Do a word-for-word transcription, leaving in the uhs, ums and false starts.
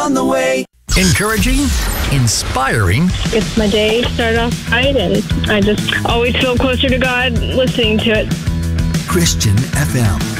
on the way. Encouraging, inspiring. It's my day. Start off right, and I just always feel closer to God listening to it. Christian F M.